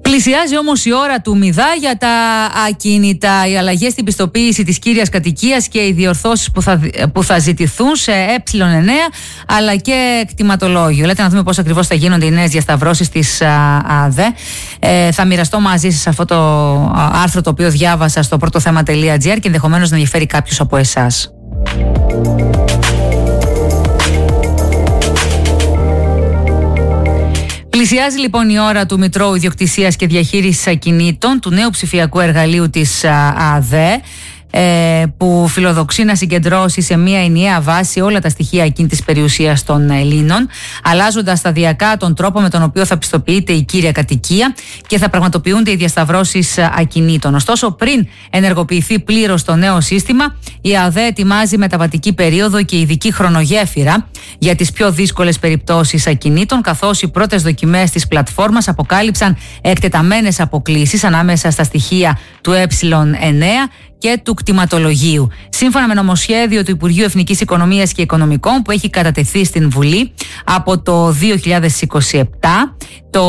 Πλησιάζει όμως η ώρα του μηδά για τα ακίνητα. Οι αλλαγές στην πιστοποίηση της κύριας κατοικίας και οι διορθώσεις που θα ζητηθούν σε Ε9 αλλά και κτηματολόγιο. Λέτε να δούμε πώς ακριβώς θα γίνονται οι νέες διασταυρώσεις της ΑΔΕ. Θα μοιραστώ μαζί σας αυτό το άρθρο το οποίο διάβασα στο πρωτοθέμα.gr και ενδεχομένως να ενδιαφέρει κάποιους από εσάς. Πλησιάζει λοιπόν η ώρα του Μητρώου Ιδιοκτησίας και Διαχείρισης Ακινήτων, του νέου ψηφιακού εργαλείου της ΑΔΕ, που φιλοδοξεί να συγκεντρώσει σε μια ενιαία βάση όλα τα στοιχεία ακίνητης περιουσίας των Ελλήνων, αλλάζοντας σταδιακά τον τρόπο με τον οποίο θα πιστοποιείται η κύρια κατοικία και θα πραγματοποιούνται οι διασταυρώσεις ακινήτων. Ωστόσο, πριν ενεργοποιηθεί πλήρως το νέο σύστημα, η ΑΔΕ ετοιμάζει μεταβατική περίοδο και ειδική χρονογέφυρα για τις πιο δύσκολες περιπτώσεις ακινήτων, καθώς οι πρώτες δοκιμές της πλατφόρμας αποκάλυψαν εκτεταμένες αποκλίσεις ανάμεσα στα στοιχεία του Ε9 και του κτηματολογίου. Σύμφωνα με νομοσχέδιο του Υπουργείου Εθνικής Οικονομίας και Οικονομικών που έχει κατατεθεί στην Βουλή από το 2027, το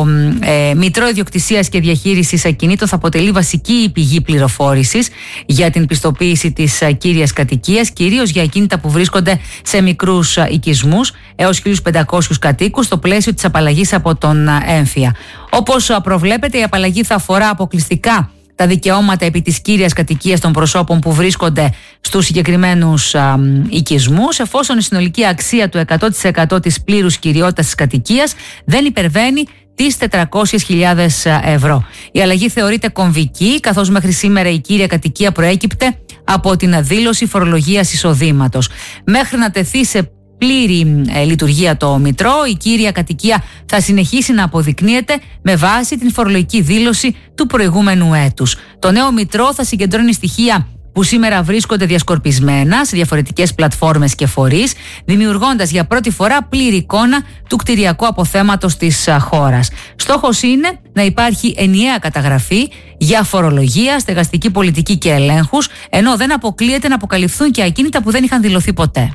Μητρό Ιδιοκτησίας και Διαχείρισης Ακινήτων θα αποτελεί βασική πηγή πληροφόρησης για την πιστοποίηση της κύριας κατοικίας, κυρίως για ακίνητα που βρίσκονται σε μικρούς οικισμούς έως 1.500 κατοίκους στο πλαίσιο της απαλλαγής από τον έμφυα. Όπως προβλέπεται, η απαλλαγή θα αφορά αποκλειστικά τα δικαιώματα επί της κύριας κατοικίας των προσώπων που βρίσκονται στους συγκεκριμένους οικισμούς, εφόσον η συνολική αξία του 100% της πλήρους κυριότητας της κατοικίας δεν υπερβαίνει τις 400.000 ευρώ. Η αλλαγή θεωρείται κομβική, καθώς μέχρι σήμερα η κύρια κατοικία προέκυπτε από την δήλωση φορολογίας εισοδήματος. Μέχρι να τεθεί σε πλήρη λειτουργία το Μητρό, η κύρια κατοικία θα συνεχίσει να αποδεικνύεται με βάση την φορολογική δήλωση του προηγούμενου έτους. Το νέο Μητρό θα συγκεντρώνει στοιχεία που σήμερα βρίσκονται διασκορπισμένα σε διαφορετικές πλατφόρμες και φορείς, δημιουργώντας για πρώτη φορά πλήρη εικόνα του κτηριακού αποθέματος της χώρας. Στόχος είναι να υπάρχει ενιαία καταγραφή για φορολογία, στεγαστική πολιτική και ελέγχους, ενώ δεν αποκλείεται να αποκαλυφθούν και ακίνητα που δεν είχαν δηλωθεί ποτέ.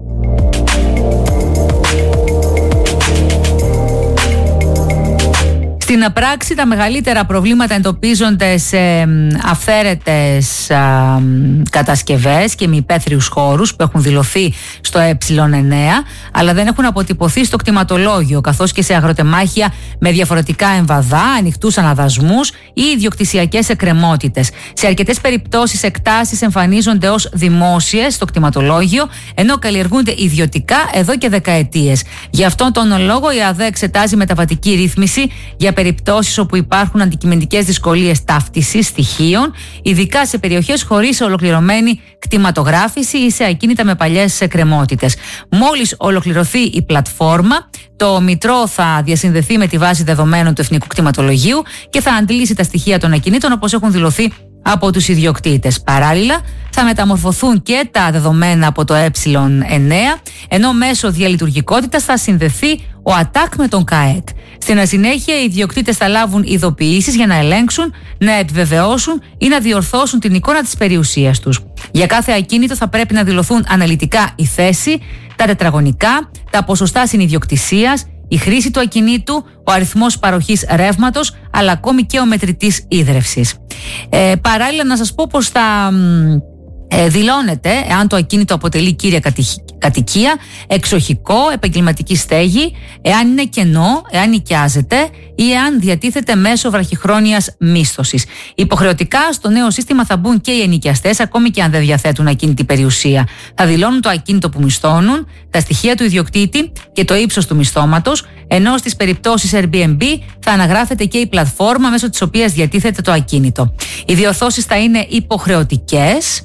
Στην πράξη, τα μεγαλύτερα προβλήματα εντοπίζονται σε αυθαίρετες κατασκευές και μη υπαίθριους χώρους που έχουν δηλωθεί στο Ε9, αλλά δεν έχουν αποτυπωθεί στο κτηματολόγιο, καθώς και σε αγροτεμάχια με διαφορετικά εμβαδά, ανοιχτούς αναδασμούς ή ιδιοκτησιακές εκκρεμότητες. Σε αρκετές περιπτώσεις, εκτάσεις εμφανίζονται ως δημόσιες στο κτηματολόγιο, ενώ καλλιεργούνται ιδιωτικά εδώ και δεκαετίες. Γι' αυτόν τον λόγο, η ΑΔΕ εξετάζει μεταβατική ρύθμιση για περιπτώσεις όπου υπάρχουν αντικειμενικές δυσκολίες ταύτισης στοιχείων, ειδικά σε περιοχές χωρίς ολοκληρωμένη κτηματογράφηση ή σε ακίνητα με παλιές εκκρεμότητες. Μόλις ολοκληρωθεί η πλατφόρμα, το Μητρό θα διασυνδεθεί με τη βάση δεδομένων του Εθνικού Κτηματολογίου και θα αντλήσει τα στοιχεία των ακινήτων όπως έχουν δηλωθεί από τους ιδιοκτήτες. Παράλληλα, θα μεταμορφωθούν και τα δεδομένα από το Ε9, ενώ μέσω διαλειτουργικότητας θα συνδεθεί ο ΑΤΑΚ με τον ΚΑΕΚ. Στην συνέχεια, οι ιδιοκτήτες θα λάβουν ειδοποιήσεις για να ελέγξουν, να επιβεβαιώσουν ή να διορθώσουν την εικόνα της περιουσίας τους. Για κάθε ακίνητο θα πρέπει να δηλωθούν αναλυτικά η θέση, τα τετραγωνικά, τα ποσοστά συνιδιοκτησίας, η χρήση του ακινήτου, ο αριθμός παροχής ρεύματος, αλλά ακόμη και ο μετρητής ίδρευσης. Παράλληλα, να σας πω πως θα δηλώνεται εάν το ακίνητο αποτελεί κύρια κατοικία, εξοχικό, επαγγελματική στέγη, εάν είναι κενό, εάν νοικιάζεται ή εάν διατίθεται μέσω βραχυχρόνιας μίσθωσης. Υποχρεωτικά στο νέο σύστημα θα μπουν και οι ενοικιαστές, ακόμη και αν δεν διαθέτουν ακίνητη περιουσία. Θα δηλώνουν το ακίνητο που μισθώνουν, τα στοιχεία του ιδιοκτήτη και το ύψος του μισθώματος, ενώ στις περιπτώσεις Airbnb θα αναγράφεται και η πλατφόρμα μέσω της οποίας διατίθεται το ακίνητο. Οι διορθώσεις θα είναι υποχρεωτικές.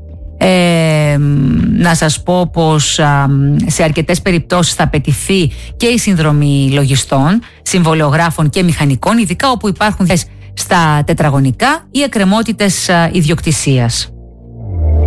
Να σας πω πως σε αρκετές περιπτώσεις θα απαιτηθεί και η συνδρομή λογιστών, συμβολεογράφων και μηχανικών, ειδικά όπου υπάρχουν στα τετραγωνικά ή εκκρεμότητες ιδιοκτησίας.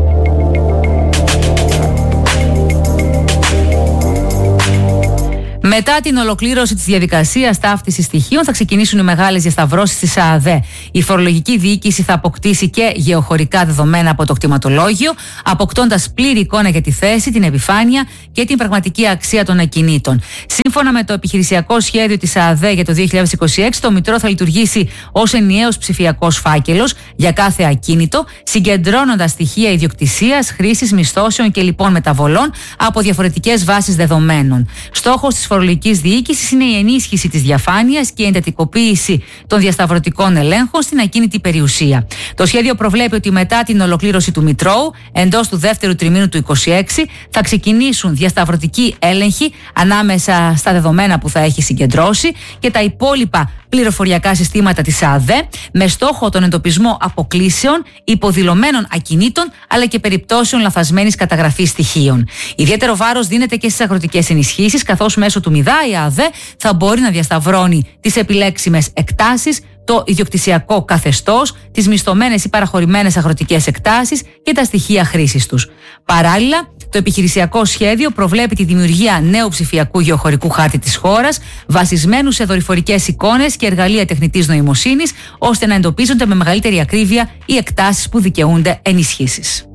Με Μετά την ολοκλήρωση της διαδικασίας ταύτισης στοιχείων, θα ξεκινήσουν οι μεγάλες διασταυρώσεις της ΑΔΕ. Η φορολογική διοίκηση θα αποκτήσει και γεωχωρικά δεδομένα από το κτηματολόγιο, αποκτώντας πλήρη εικόνα για τη θέση, την επιφάνεια και την πραγματική αξία των ακινήτων. Σύμφωνα με το επιχειρησιακό σχέδιο της ΑΔΕ για το 2026, το Μητρό θα λειτουργήσει ως ενιαίος ψηφιακός φάκελος για κάθε ακίνητο, συγκεντρώνοντας στοιχεία ιδιοκτησίας, χρήσης, μισθώσεων και λοιπόν μεταβολών από διαφορετικές βάσεις δεδομένων. Στόχος της φορολογικής διοίκησης είναι η ενίσχυση της διαφάνειας και η εντατικοποίηση των διασταυρωτικών ελέγχων στην ακίνητη περιουσία. Το σχέδιο προβλέπει ότι μετά την ολοκλήρωση του Μητρώου, εντός του δεύτερου τριμήνου του 2026, θα ξεκινήσουν διασταυρωτικοί έλεγχοι ανάμεσα στα δεδομένα που θα έχει συγκεντρώσει και τα υπόλοιπα πληροφοριακά συστήματα της ΑΔΕ, με στόχο τον εντοπισμό αποκλήσεων, υποδηλωμένων ακινήτων αλλά και περιπτώσεων λαθασμένης καταγραφής στοιχείων. Ιδιαίτερο βάρος δίνεται και στις αγροτικές ενισχύσεις, καθώς μέσω του ΜΙΔΑ η ΑΔΕ θα μπορεί να διασταυρώνει τις επιλέξιμες εκτάσεις, το ιδιοκτησιακό καθεστώς, τις μισθωμένες ή παραχωρημένες αγροτικές εκτάσεις και τα στοιχεία χρήσης τους. Παράλληλα, το επιχειρησιακό σχέδιο προβλέπει τη δημιουργία νέου ψηφιακού γεωχωρικού χάρτη της χώρας, βασισμένου σε δορυφορικές εικόνες και εργαλεία τεχνητής νοημοσύνης, ώστε να εντοπίζονται με μεγαλύτερη ακρίβεια οι εκτάσεις που δικαιούνται ενισχύσεις.